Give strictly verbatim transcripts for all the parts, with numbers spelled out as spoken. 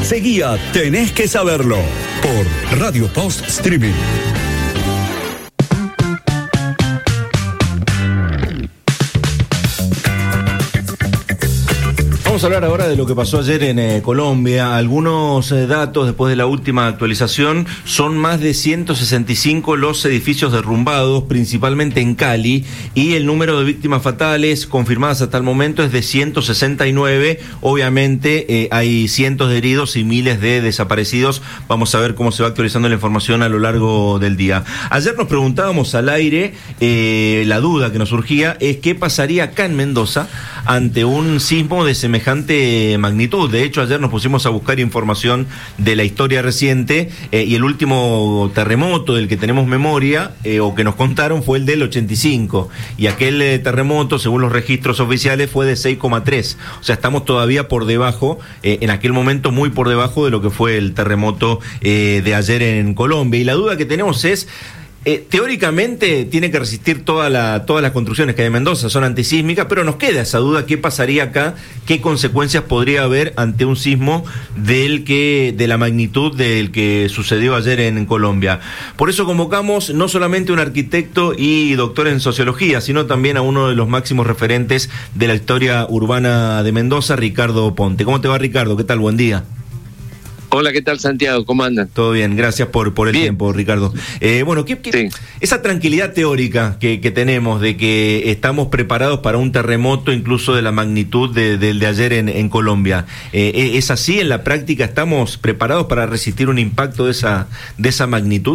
Seguía Tenés que Saberlo por Radio Post Streaming. Vamos a hablar ahora de lo que pasó ayer en eh, Colombia. Algunos eh, datos después de la última actualización: son más de ciento sesenta y cinco los edificios derrumbados, principalmente en Cali, y el número de víctimas fatales confirmadas hasta el momento es de ciento sesenta y nueve. Obviamente eh, hay cientos de heridos y miles de desaparecidos. Vamos a ver cómo se va actualizando la información a lo largo del día. Ayer nos preguntábamos al aire, eh, la duda que nos surgía es qué pasaría acá en Mendoza ante un sismo de semejante magnitud. De hecho, ayer nos pusimos a buscar información de la historia reciente eh, y el último terremoto del que tenemos memoria eh, o que nos contaron fue el del ochenta y cinco, y aquel eh, terremoto, según los registros oficiales, fue de seis coma tres. O sea, estamos todavía por debajo, eh, en aquel momento muy por debajo de lo que fue el terremoto eh, de ayer en Colombia. Y la duda que tenemos es: Eh, teóricamente tiene que resistir toda la, todas las construcciones que hay en Mendoza, son antisísmicas, pero nos queda esa duda: ¿qué pasaría acá? ¿Qué consecuencias podría haber ante un sismo del que, de la magnitud del que sucedió ayer en Colombia? Por eso convocamos no solamente a un arquitecto y doctor en sociología, sino también a uno de los máximos referentes de la historia urbana de Mendoza, Ricardo Ponte. ¿Cómo te va, Ricardo? ¿Qué tal? Buen día. Hola, ¿qué tal, Santiago? ¿Cómo andan? Todo bien, gracias por, por el bien. tiempo, Ricardo. Eh, bueno, ¿qué, qué, sí. esa tranquilidad teórica que, que tenemos de que estamos preparados para un terremoto incluso de la magnitud del de, de ayer en, en Colombia, eh, ¿es así en la práctica? ¿Estamos preparados para resistir un impacto de esa, de esa magnitud?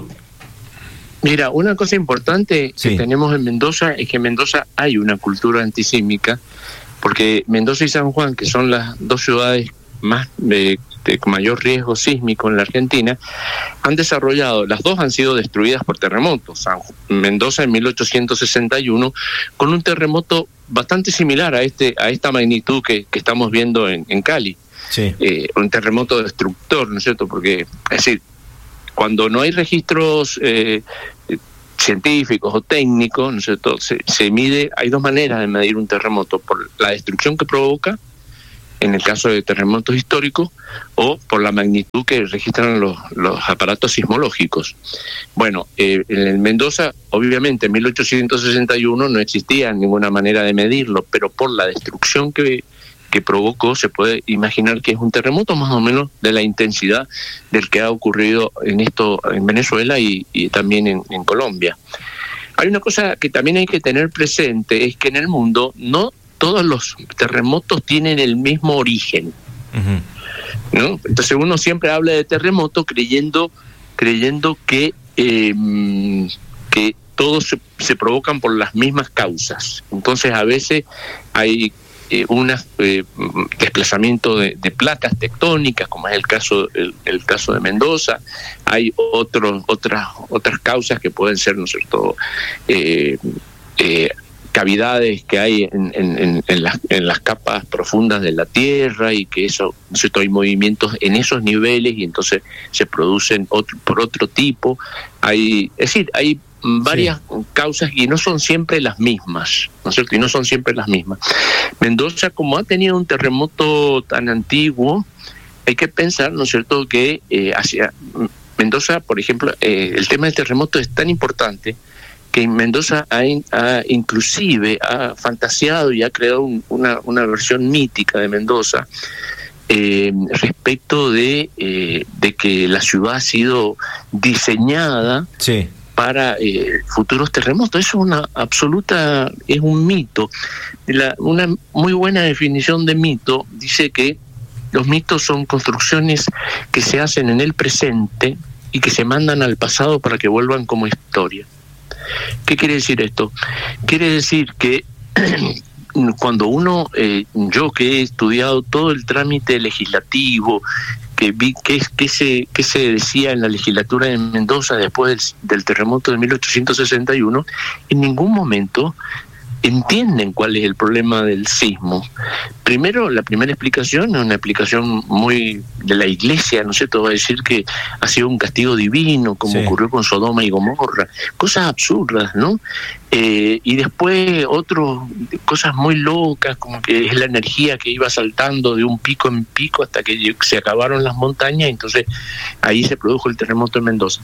Mira, una cosa importante sí. que tenemos en Mendoza es que en Mendoza hay una cultura antisísmica, porque Mendoza y San Juan, que son las dos ciudades más eh, de mayor riesgo sísmico en la Argentina, han desarrollado, las dos han sido destruidas por terremotos. San Mendoza en mil ochocientos sesenta y uno, con un terremoto bastante similar a este a esta magnitud que, que estamos viendo en, en Cali. Sí. Eh, un terremoto destructor, ¿no es cierto? Porque, es decir, cuando no hay registros eh, científicos o técnicos, ¿no es cierto?, se, se mide, hay dos maneras de medir un terremoto: por la destrucción que provoca, en el caso de terremotos históricos, o por la magnitud que registran los, los aparatos sismológicos. Bueno, eh, en el Mendoza, obviamente, en mil ochocientos sesenta y uno no existía ninguna manera de medirlo, pero por la destrucción que, que provocó, se puede imaginar que es un terremoto más o menos de la intensidad del que ha ocurrido en esto en Venezuela y, y también en, en Colombia. Hay una cosa que también hay que tener presente, es que en el mundo no todos los terremotos tienen el mismo origen, uh-huh. ¿no? Entonces uno siempre habla de terremoto creyendo creyendo que eh, que todos se, se provocan por las mismas causas. Entonces a veces hay eh, un eh, desplazamiento de, de placas tectónicas, como es el caso el, el caso de Mendoza. Hay otros otras otras causas que pueden ser, ¿no es cierto?, eh, eh, cavidades que hay en, en, en, las, en las capas profundas de la tierra, y que eso, ¿no es cierto?, hay movimientos en esos niveles y entonces se producen otro, por otro tipo. Hay, es decir, hay varias sí. causas y no son siempre las mismas, ¿no es cierto? Y no son siempre las mismas. Mendoza, como ha tenido un terremoto tan antiguo, hay que pensar, ¿no es cierto?, que eh, hacia Mendoza, por ejemplo, eh, el tema del terremoto es tan importante que Mendoza ha, ha inclusive ha fantaseado y ha creado un, una, una versión mítica de Mendoza eh, respecto de, eh, de que la ciudad ha sido diseñada sí. para eh, futuros terremotos. Eso es una absoluta, es un mito. La, una muy buena definición de mito dice que los mitos son construcciones que se hacen en el presente y que se mandan al pasado para que vuelvan como historia. ¿Qué quiere decir esto? Quiere decir que cuando uno, eh, yo que he estudiado todo el trámite legislativo, que vi qué que se, que se decía en la legislatura de Mendoza después del, del terremoto de mil ochocientos sesenta y uno, en ningún momento entienden cuál es el problema del sismo. Primero, la primera explicación es una explicación muy de la Iglesia, ¿no es cierto? Va a decir que ha sido un castigo divino, como sí. ocurrió con Sodoma y Gomorra, cosas absurdas, ¿no? Eh, y después otras cosas muy locas, como que es la energía que iba saltando de un pico en pico hasta que se acabaron las montañas, y entonces ahí se produjo el terremoto en Mendoza.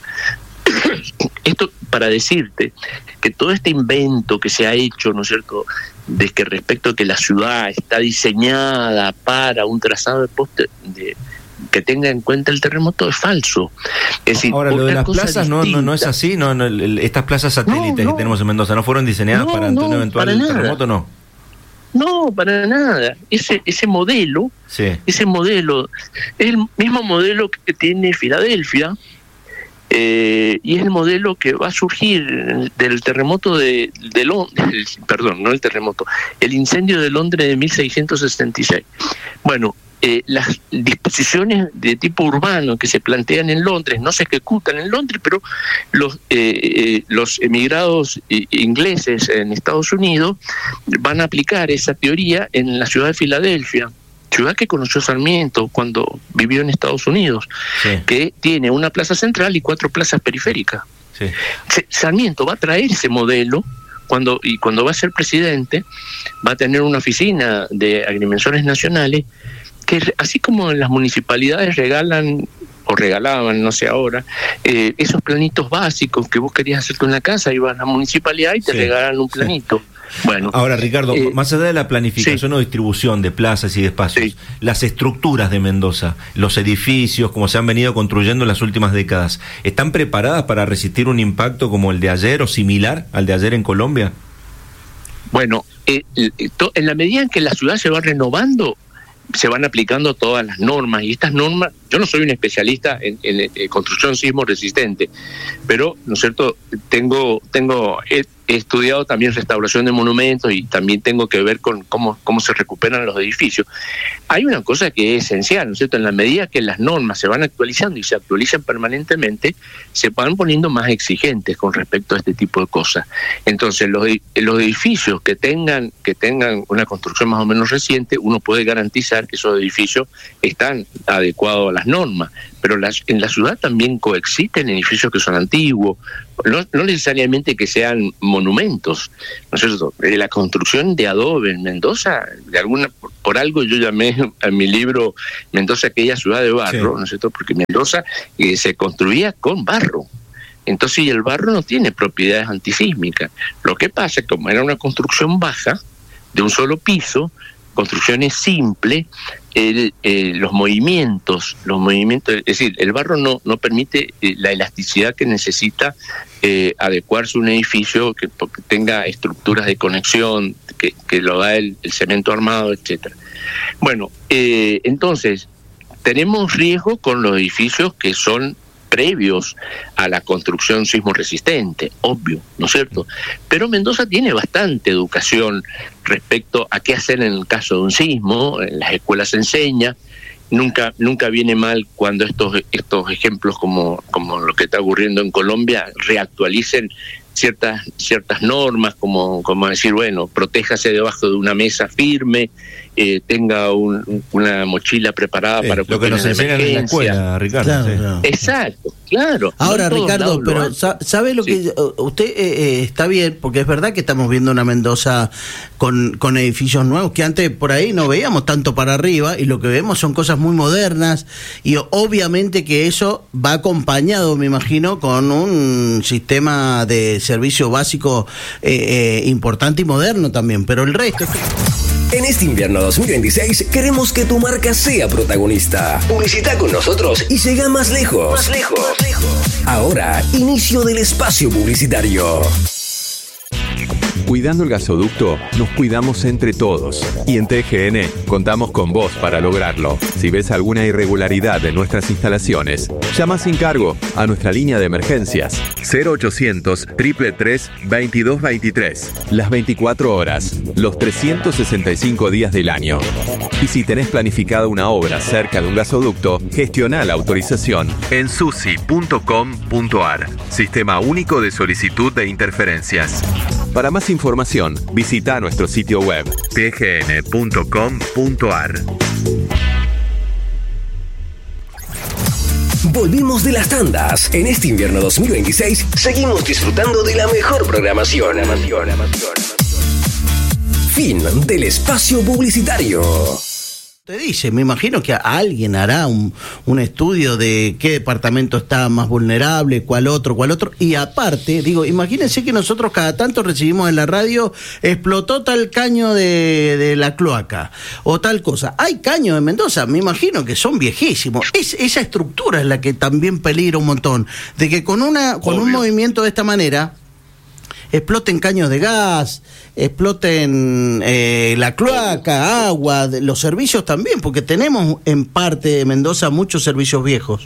Esto para decirte que todo este invento que se ha hecho, ¿no es cierto?, de que respecto a que la ciudad está diseñada para un trazado de poste de, que tenga en cuenta el terremoto, es falso. Es decir, ahora, lo de las plazas no, no no es así, no, no estas plazas satélites no, no. que tenemos en Mendoza no fueron diseñadas no, para no, un eventual para terremoto, ¿no? No, para nada. Ese ese modelo, sí. ese modelo es el mismo modelo que tiene Filadelfia. Eh, y es el modelo que va a surgir del terremoto de, de Londres, perdón, no el terremoto, el incendio de Londres de mil seiscientos sesenta y seis. Bueno, eh, las disposiciones de tipo urbano que se plantean en Londres no se ejecutan en Londres, pero los, eh, los emigrados ingleses en Estados Unidos van a aplicar esa teoría en la ciudad de Filadelfia, ciudad que conoció Sarmiento cuando vivió en Estados Unidos, sí. que tiene una plaza central y cuatro plazas periféricas. Sí. Sarmiento va a traer ese modelo cuando y cuando va a ser presidente, va a tener una oficina de agrimensores nacionales que, así como en las municipalidades regalan o regalaban, no sé ahora, eh, esos planitos básicos que vos querías hacerte una casa, ibas a la municipalidad y te sí. regalan un planito. Sí. Bueno, ahora, Ricardo, eh, más allá de la planificación sí. o distribución de plazas y de espacios, sí. las estructuras de Mendoza, los edificios, como se han venido construyendo en las últimas décadas, ¿están preparadas para resistir un impacto como el de ayer o similar al de ayer en Colombia? Bueno, eh, en la medida en que la ciudad se va renovando, se van aplicando todas las normas, y estas normas, yo no soy un especialista en, en, en construcción sismo resistente, pero, ¿no es cierto?, tengo, tengo he, he estudiado también restauración de monumentos y también tengo que ver con cómo, cómo se recuperan los edificios. Hay una cosa que es esencial, ¿no es cierto?, en la medida que las normas se van actualizando y se actualizan permanentemente, se van poniendo más exigentes con respecto a este tipo de cosas. Entonces, los, los edificios que tengan, que tengan una construcción más o menos reciente, uno puede garantizar que esos edificios están adecuados a las normas, pero las, en la ciudad también coexisten edificios que son antiguos, no, no necesariamente que sean monumentos, ¿no es cierto? La construcción de adobe en Mendoza, de alguna por, por algo yo llamé a mi libro Mendoza aquella ciudad de barro, sí. ¿no es cierto? Porque Mendoza eh, se construía con barro. Entonces, y el barro no tiene propiedades antisísmicas. Lo que pasa es que como era una construcción baja, de un solo piso, construcciones simples, el, eh, los movimientos, los movimientos, es decir, el barro no, no permite eh, la elasticidad que necesita eh, adecuarse un edificio que, que tenga estructuras de conexión, que, que lo da el, el cemento armado, etcétera. Bueno, eh, entonces, tenemos riesgo con los edificios que son previos a la construcción sismo resistente, obvio, ¿no es cierto? Pero Mendoza tiene bastante educación respecto a qué hacer en el caso de un sismo, en las escuelas se enseña, nunca nunca viene mal cuando estos estos ejemplos como, como lo que está ocurriendo en Colombia reactualicen ciertas ciertas normas, como, como decir, bueno, protéjase debajo de una mesa firme, eh, tenga un, una mochila preparada sí, para lo que nos enseñan en la escuela, Ricardo. Claro, sí. claro. Exacto, claro. Ahora, no Ricardo, pero ¿sabe lo sí. que usted eh, eh, está bien? Porque es verdad que estamos viendo una Mendoza con, con edificios nuevos que antes por ahí no veíamos tanto para arriba, y lo que vemos son cosas muy modernas, y obviamente que eso va acompañado, me imagino, con un sistema de servicio básico eh, eh, importante y moderno también, pero el resto... En este invierno dos mil veintiséis queremos que tu marca sea protagonista. Publicita con nosotros y llega más lejos. Más lejos. Más lejos. Ahora, inicio del espacio publicitario. Cuidando el gasoducto, nos cuidamos entre todos. Y en T G N contamos con vos para lograrlo. Si ves alguna irregularidad en nuestras instalaciones, llama sin cargo a nuestra línea de emergencias cero ochocientos, tres tres tres, veintidós veintitrés. Las veinticuatro horas, los trescientos sesenta y cinco días del año. Y si tenés planificada una obra cerca de un gasoducto, gestiona la autorización en susi punto com punto ar. Sistema Único de Solicitud de Interferencias. Para más información, visita nuestro sitio web t g n punto com punto a r. Volvimos de las tandas. En este invierno dos mil veintiséis seguimos disfrutando de la mejor programación. Fin del espacio publicitario. Te dice, me imagino que alguien hará un, un estudio de qué departamento está más vulnerable, cuál otro, cuál otro. Y aparte, digo, imagínense que nosotros cada tanto recibimos en la radio, explotó tal caño de, de la cloaca o tal cosa. Hay caños en Mendoza, me imagino que son viejísimos. Es, esa estructura es la que también peligra un montón. De que con, una, con un movimiento de esta manera exploten caños de gas, exploten eh, la cloaca, agua, de, los servicios también, porque tenemos en parte de Mendoza muchos servicios viejos.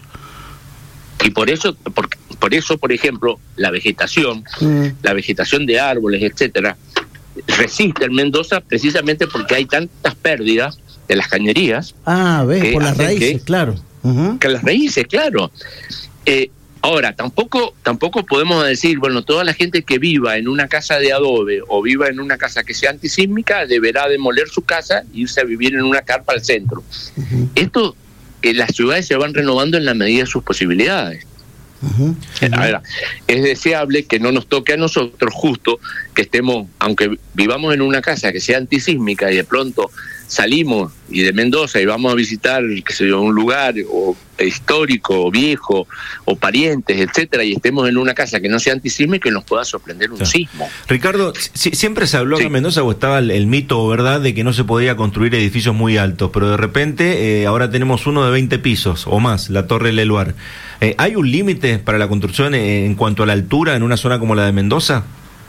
Y por eso, por, por eso, por ejemplo, la vegetación, mm. la vegetación de árboles, etcétera, resiste en Mendoza precisamente porque hay tantas pérdidas de las cañerías. Ah, ves, por las raíces, que, claro. Uh-huh. Que las raíces, claro. Eh, Ahora, tampoco tampoco podemos decir, bueno, toda la gente que viva en una casa de adobe o viva en una casa que sea antisísmica deberá demoler su casa e irse a vivir en una carpa al centro. Uh-huh. Esto, eh, las ciudades se van renovando en la medida de sus posibilidades. Uh-huh. Uh-huh. Ahora, es deseable que no nos toque a nosotros justo que estemos, aunque vivamos en una casa que sea antisísmica y de pronto salimos y de Mendoza y vamos a visitar, qué sé yo, un lugar o histórico o viejo o parientes, etcétera, y estemos en una casa que no sea antisísmica y nos pueda sorprender un claro. sismo. Ricardo, si, siempre se habló sí. acá en Mendoza, o estaba el, el mito, ¿verdad?, de que no se podía construir edificios muy altos, pero de repente eh, ahora tenemos uno de veinte pisos o más, la Torre Leluar. Eh, ¿Hay un límite para la construcción en cuanto a la altura en una zona como la de Mendoza?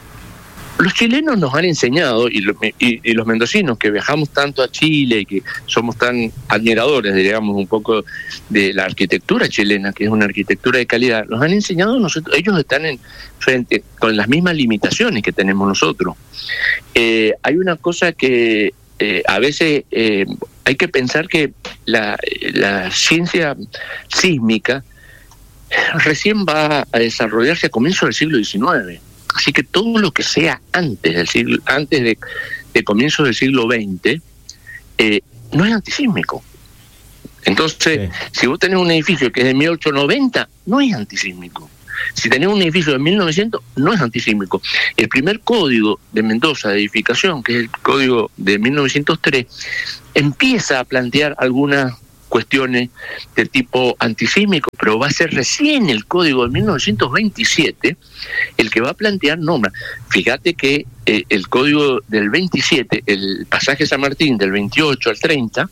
Los chilenos nos han enseñado, y, lo, y, y los mendocinos que viajamos tanto a Chile y que somos tan admiradores, digamos, un poco de la arquitectura chilena, que es una arquitectura de calidad, nos han enseñado, nosotros, ellos están en frente con las mismas limitaciones que tenemos nosotros. Eh, hay una cosa que eh, a veces eh, hay que pensar que la, la ciencia sísmica recién va a desarrollarse a comienzos del siglo diecinueve. Así que todo lo que sea antes del siglo, antes de, de comienzos del siglo veinte, eh, no es antisísmico. Entonces, sí. si vos tenés un edificio que es de mil ochocientos noventa, no es antisísmico. Si tenés un edificio de mil novecientos, no es antisísmico. El primer código de Mendoza de edificación, que es el código de mil novecientos tres, empieza a plantear algunas cuestiones de tipo antisísmico, pero va a ser recién el código de mil novecientos veintisiete el que va a plantear normas. Fíjate que eh, el código del veintisiete, el pasaje San Martín del veintiocho al treinta,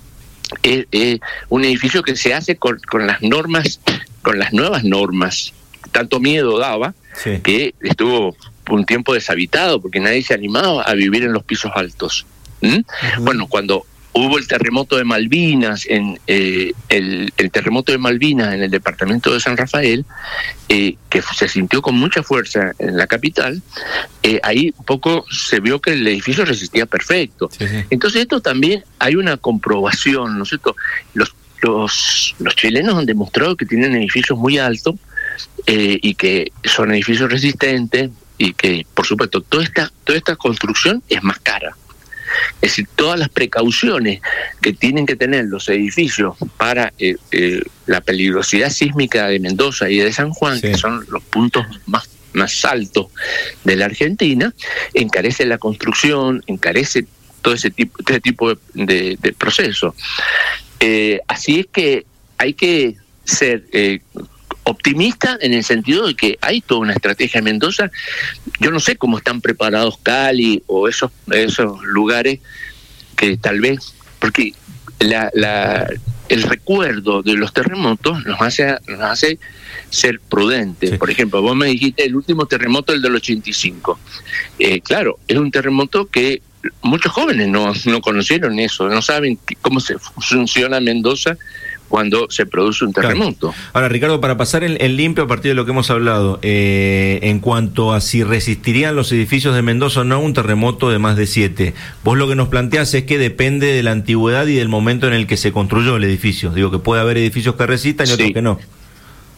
es eh, un edificio que se hace con, con las normas, con las nuevas normas. Tanto miedo daba sí. que estuvo un tiempo deshabitado porque nadie se animaba a vivir en los pisos altos. ¿Mm? Uh-huh. Bueno, cuando hubo el terremoto de Malvinas, en eh, el, el terremoto de Malvinas en el departamento de San Rafael, eh, que se sintió con mucha fuerza en la capital, eh, ahí un poco se vio que el edificio resistía perfecto. Sí, sí. Entonces esto también hay una comprobación, ¿no es cierto? Los, los, los chilenos han demostrado que tienen edificios muy altos eh, y que son edificios resistentes y que, por supuesto, toda esta, toda esta construcción es más cara. Es decir, todas las precauciones que tienen que tener los edificios para eh, eh, la peligrosidad sísmica de Mendoza y de San Juan, sí. que son los puntos más, más altos de la Argentina, encarece la construcción, encarece todo ese tipo, ese tipo de, de, de procesos. Eh, así es que hay que ser eh, optimista en el sentido de que hay toda una estrategia en Mendoza. Yo no sé cómo están preparados Cali o esos esos lugares que tal vez, porque la, la el recuerdo de los terremotos nos hace nos hace ser prudentes. Sí. Por ejemplo, vos me dijiste el último terremoto, el del ochenta y cinco. Eh, claro, es un terremoto que muchos jóvenes no, no conocieron eso, no saben cómo se funciona Mendoza cuando se produce un terremoto. Claro. Ahora, Ricardo, para pasar en, en limpio a partir de lo que hemos hablado, eh, en cuanto a si resistirían los edificios de Mendoza o no un terremoto de más de siete, vos lo que nos planteás es que depende de la antigüedad y del momento en el que se construyó el edificio. Digo que puede haber edificios que resistan y sí. otros que no.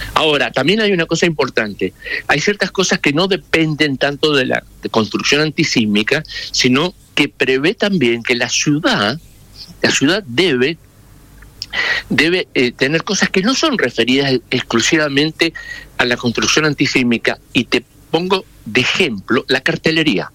Ahora, también hay una cosa importante. Hay ciertas cosas que no dependen tanto de la de construcción antisísmica, sino que prevé también que la ciudad, la ciudad debe, debe eh, tener cosas que no son referidas exclusivamente a la construcción antisísmica. Y te pongo de ejemplo la cartelería.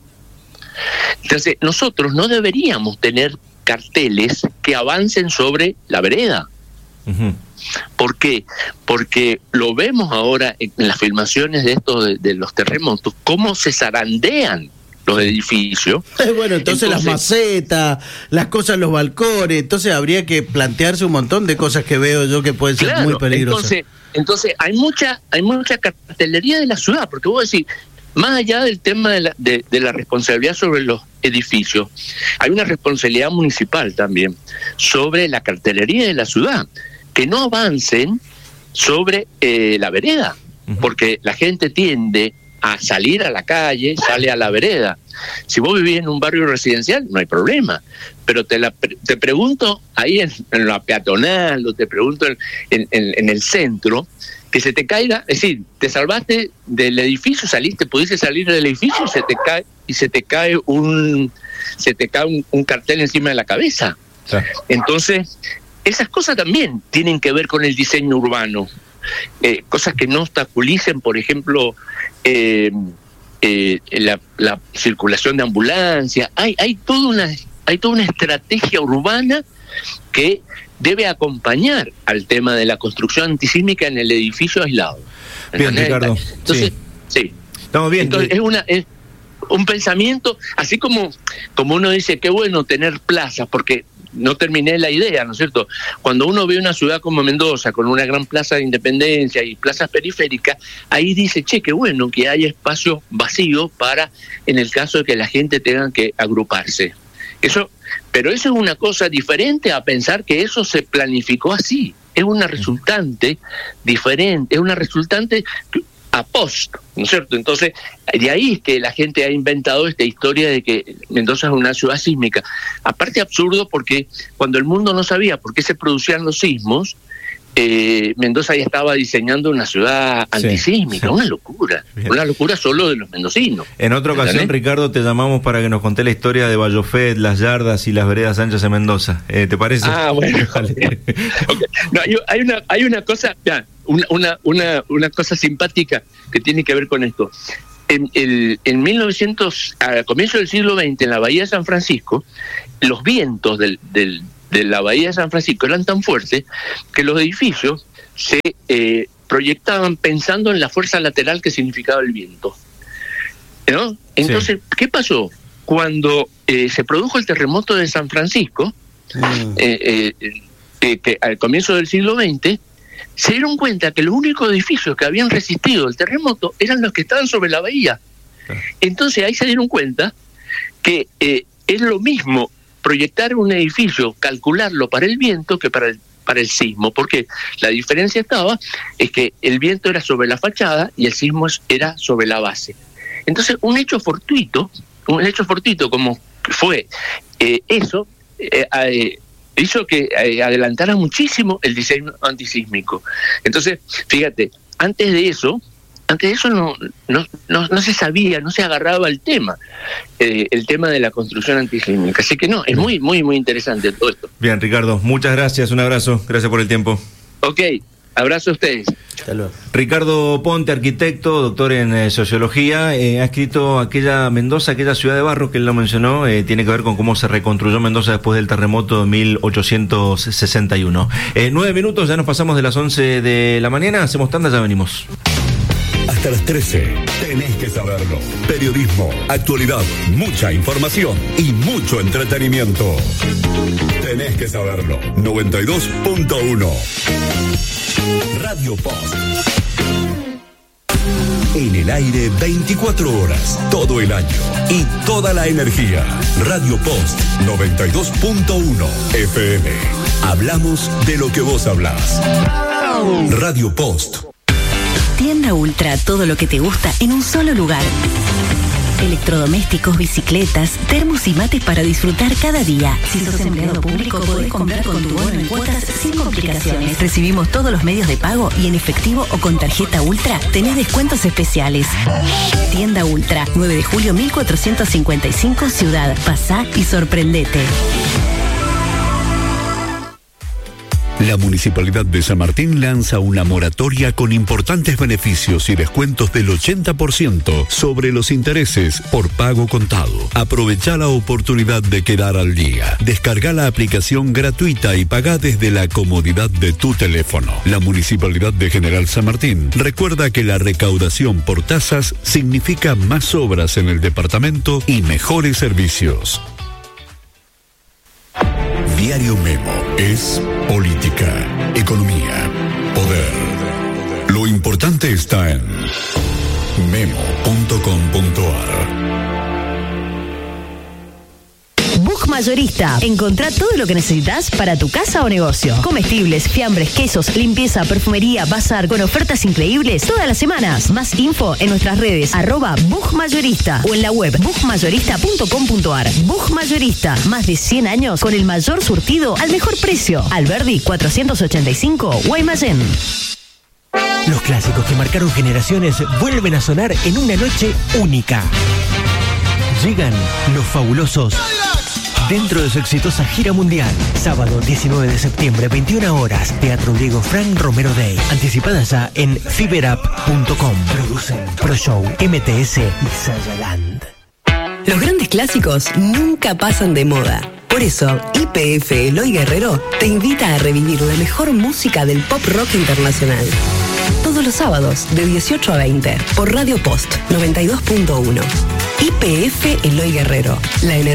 Entonces, nosotros no deberíamos tener carteles que avancen sobre la vereda. Uh-huh. ¿Por qué? Porque lo vemos ahora en las filmaciones de estos de, de los terremotos, cómo se zarandean los edificios. Eh, bueno, entonces, entonces las macetas, las cosas en los balcones, entonces habría que plantearse un montón de cosas que veo yo que pueden ser claro, muy peligrosas. Entonces, entonces hay mucha, hay mucha cartelería de la ciudad, porque vos decís, más allá del tema de la, de, de la responsabilidad sobre los edificios, hay una responsabilidad municipal también sobre la cartelería de la ciudad, que no avancen sobre eh, la vereda, uh-huh. porque la gente tiende a salir a la calle, sale a la vereda. Si vos vivís en un barrio residencial, no hay problema, pero te, la, te pregunto ahí en, en la peatonal, o te pregunto en, en, en el centro, que se te caiga, es decir, te salvaste del edificio, saliste, pudiste salir del edificio y se te cae, y se te cae un se te cae un, un cartel encima de la cabeza. Sí. Entonces, esas cosas también tienen que ver con el diseño urbano. Eh, cosas que no obstaculicen, por ejemplo, eh, eh, la, la circulación de ambulancias. Hay, hay toda una, hay toda una estrategia urbana que debe acompañar al tema de la construcción antisísmica en el edificio aislado. Bien, Ricardo. Entonces, sí. sí. Estamos bien. Entonces, es una es un pensamiento, así como, como uno dice, qué bueno tener plazas, porque no terminé la idea, ¿no es cierto? Cuando uno ve una ciudad como Mendoza, con una gran plaza de Independencia y plazas periféricas, ahí dice, che, qué bueno que haya espacio vacío para, en el caso de que la gente tenga que agruparse. Eso, pero eso es una cosa diferente a pensar que eso se planificó así. Es una resultante diferente, es una resultante a post, ¿no es cierto? Entonces, de ahí es que la gente ha inventado esta historia de que Mendoza es una ciudad sísmica. Aparte absurdo porque cuando el mundo no sabía por qué se producían los sismos, eh, Mendoza ya estaba diseñando una ciudad antisísmica, sí, sí. Una locura, bien. Una locura solo de los mendocinos. En otra ocasión, ¿entendés? Ricardo, te llamamos para que nos conté la historia de Bayofet, las yardas y las veredas anchas en Mendoza. Eh, ¿Te parece? Ah, bueno. Okay. No, hay, hay, una, hay una cosa, ya, una, una, una, una cosa simpática que tiene que ver con esto. En, el, en mil novecientos, a comienzo del siglo veinte, en la bahía de San Francisco, los vientos del, del de la bahía de San Francisco eran tan fuertes que los edificios se eh, proyectaban pensando en la fuerza lateral que significaba el viento, ¿no? Entonces, sí. ¿Qué pasó? Cuando eh, se produjo el terremoto de San Francisco, mm. eh, eh, eh, que al comienzo del siglo veinte, se dieron cuenta que los únicos edificios que habían resistido el terremoto eran los que estaban sobre la bahía. Entonces ahí se dieron cuenta que eh, es lo mismo proyectar un edificio, calcularlo para el viento que para el, para el sismo, porque la diferencia estaba es que el viento era sobre la fachada y el sismo era sobre la base. Entonces, un hecho fortuito, un hecho fortuito como fue eh, eso, eh, eh, hizo que eh, adelantara muchísimo el diseño antisísmico. Entonces, fíjate, antes de eso, Antes de eso no, no, no, no se sabía, no se agarraba el tema, eh, el tema de la construcción antisísmica. Así que no, es muy, muy, muy interesante todo esto. Bien, Ricardo, muchas gracias, un abrazo, gracias por el tiempo. Ok, abrazo a ustedes. Hasta luego. Ricardo Ponte, arquitecto, doctor en eh, sociología, eh, ha escrito aquella Mendoza, aquella ciudad de barro que él lo mencionó, eh, tiene que ver con cómo se reconstruyó Mendoza después del terremoto de mil ochocientos sesenta y uno. Eh, nueve minutos, ya nos pasamos de las once de la mañana, hacemos tanda, ya venimos. Hasta las trece, tenés que saberlo. Periodismo, actualidad, mucha información y mucho entretenimiento. Tenés que saberlo. noventa y dos punto uno. Radio Post. En el aire veinticuatro horas, todo el año y toda la energía. Radio Post noventa y dos punto uno F M. Hablamos de lo que vos hablás. Radio Post. Tienda Ultra, todo lo que te gusta en un solo lugar. Electrodomésticos, bicicletas, termos y mates para disfrutar cada día. Si sos empleado público, podés comprar con tu bono en cuotas sin complicaciones. Recibimos todos los medios de pago y en efectivo o con tarjeta Ultra tenés descuentos especiales. Tienda Ultra, nueve de julio mil cuatrocientos cincuenta y cinco, Ciudad. Pasá y sorprendete. La Municipalidad de San Martín lanza una moratoria con importantes beneficios y descuentos del ochenta por ciento sobre los intereses por pago contado. Aprovecha la oportunidad de quedar al día. Descarga la aplicación gratuita y paga desde la comodidad de tu teléfono. La Municipalidad de General San Martín recuerda que la recaudación por tasas significa más obras en el departamento y mejores servicios. Diario Memo es política, economía, poder. Lo importante está en memo punto com punto ar. Bug Mayorista. Encontrá todo lo que necesitas para tu casa o negocio. Comestibles, fiambres, quesos, limpieza, perfumería, bazar, con ofertas increíbles todas las semanas. Más info en nuestras redes, arroba Bug Mayorista o en la web bug mayorista punto com punto ar. Bug Mayorista. Más de cien años con el mayor surtido al mejor precio. Alberdi cuatrocientos ochenta y cinco, Guaymallén. Los clásicos que marcaron generaciones vuelven a sonar en una noche única. Llegan los fabulosos dentro de su exitosa gira mundial. Sábado diecinueve de septiembre, veintiuna horas, Teatro Diego Frank Romero Day. Anticipadas ya en fiberup punto com. Producen ProShow, M T S y Sayaland. Los grandes clásicos nunca pasan de moda. Por eso, Y P F Eloy Guerrero te invita a revivir la mejor música del pop rock internacional. Todos los sábados, de dieciocho a veinte, por Radio Post noventa y dos punto uno. Y P F Eloy Guerrero, la energía